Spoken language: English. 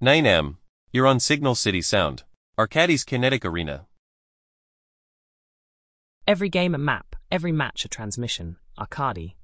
9M. You're on Signal City Sound, Arcadie's Kinetic Arena. Every game a map, every match a transmission. Arcadie.